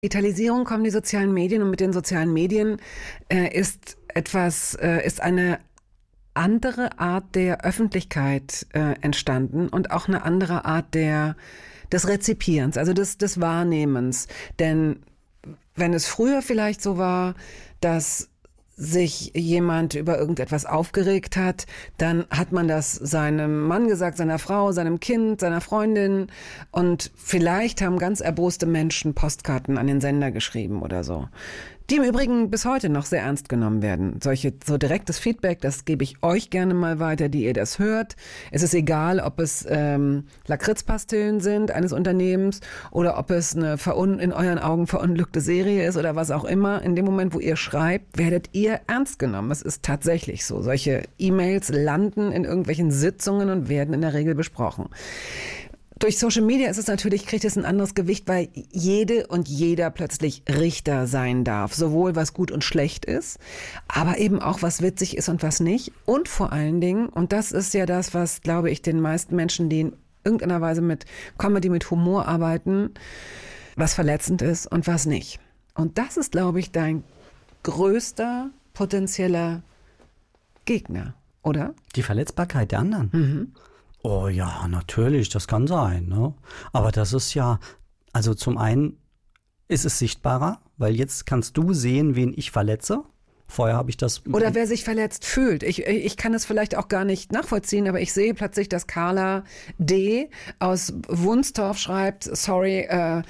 Digitalisierung kommen die sozialen Medien und mit den sozialen Medien ist eine andere Art der Öffentlichkeit entstanden und auch eine andere Art des Rezipierens, also des Wahrnehmens. Denn wenn es früher vielleicht so war, dass sich jemand über irgendetwas aufgeregt hat, dann hat man das seinem Mann gesagt, seiner Frau, seinem Kind, seiner Freundin, und vielleicht haben ganz erboste Menschen Postkarten an den Sender geschrieben oder so, die im Übrigen bis heute noch sehr ernst genommen werden. So direktes Feedback, das gebe ich euch gerne mal weiter, die ihr das hört. Es ist egal, ob es Lakritzpastillen sind eines Unternehmens oder ob es eine in euren Augen verunglückte Serie ist oder was auch immer. In dem Moment, wo ihr schreibt, werdet ihr ernst genommen. Es ist tatsächlich so. Solche E-Mails landen in irgendwelchen Sitzungen und werden in der Regel besprochen. Durch Social Media kriegt es ein anderes Gewicht, weil jede und jeder plötzlich Richter sein darf. Sowohl was gut und schlecht ist, aber eben auch was witzig ist und was nicht. Und vor allen Dingen, und das ist ja das, was, glaube ich, den meisten Menschen, die in irgendeiner Weise mit Comedy, mit Humor arbeiten, was verletzend ist und was nicht. Und das ist, glaube ich, dein größter potenzieller Gegner, oder? Die Verletzbarkeit der anderen? Mhm. Oh ja, natürlich, das kann sein, ne? Aber das ist ja, also zum einen ist es sichtbarer, weil jetzt kannst du sehen, wen ich verletze. Vorher habe ich das... Oder wer sich verletzt fühlt. Ich kann es vielleicht auch gar nicht nachvollziehen, aber ich sehe plötzlich, dass Carla D. aus Wunstorf schreibt, sorry,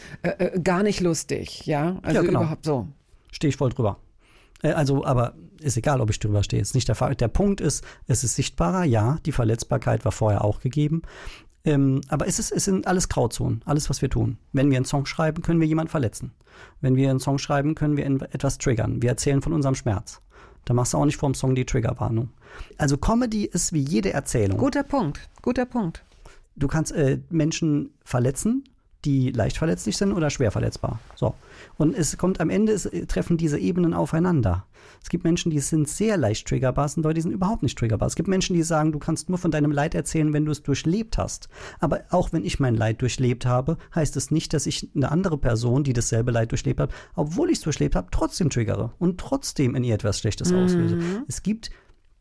gar nicht lustig, ja? Also ja, genau. Überhaupt so. Stehe ich voll drüber. Also, aber ist egal, ob ich drüber stehe. Ist nicht der Fall. Der Punkt ist, es ist sichtbarer, ja, die Verletzbarkeit war vorher auch gegeben. Aber es sind alles Grauzonen, alles, was wir tun. Wenn wir einen Song schreiben, können wir jemanden verletzen. Wenn wir einen Song schreiben, können wir etwas triggern. Wir erzählen von unserem Schmerz. Da machst du auch nicht vor dem Song die Triggerwarnung. Also Comedy ist wie jede Erzählung. Guter Punkt. Du kannst Menschen verletzen, die leicht verletzlich sind oder schwer verletzbar. So. Und es kommt am Ende, treffen diese Ebenen aufeinander. Es gibt Menschen, die sind sehr leicht triggerbar, es sind Leute, die sind überhaupt nicht triggerbar. Es gibt Menschen, die sagen, du kannst nur von deinem Leid erzählen, wenn du es durchlebt hast. Aber auch wenn ich mein Leid durchlebt habe, heißt es nicht, dass ich eine andere Person, die dasselbe Leid durchlebt hat, obwohl ich es durchlebt habe, trotzdem triggere und trotzdem in ihr etwas Schlechtes auslöse. Es gibt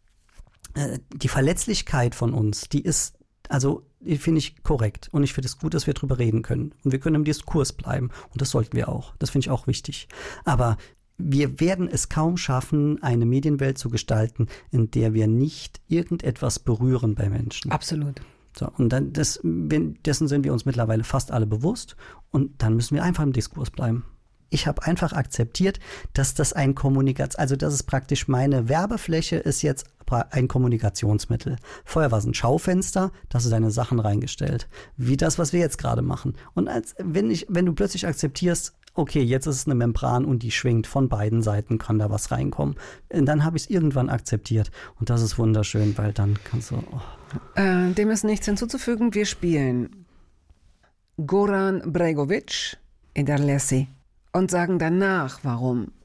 die Verletzlichkeit von uns, die ist, also finde ich korrekt, und ich finde es gut, dass wir drüber reden können und wir können im Diskurs bleiben, und das sollten wir auch, das finde ich auch wichtig, aber wir werden es kaum schaffen, eine Medienwelt zu gestalten, in der wir nicht irgendetwas berühren bei Menschen. Absolut. So, und dann dessen sind wir uns mittlerweile fast alle bewusst, und dann müssen wir einfach im Diskurs bleiben. Ich habe einfach akzeptiert, dass das dass es praktisch meine Werbefläche ist jetzt ein Kommunikationsmittel. Vorher war es ein Schaufenster, da hast du deine Sachen reingestellt. Wie das, was wir jetzt gerade machen. Und wenn du plötzlich akzeptierst, okay, jetzt ist es eine Membran und die schwingt von beiden Seiten, kann da was reinkommen. Und dann habe ich es irgendwann akzeptiert. Und das ist wunderschön, weil dann kannst du... Oh. Dem ist nichts hinzuzufügen. Wir spielen Goran Bregović in der Lessi und sagen danach, warum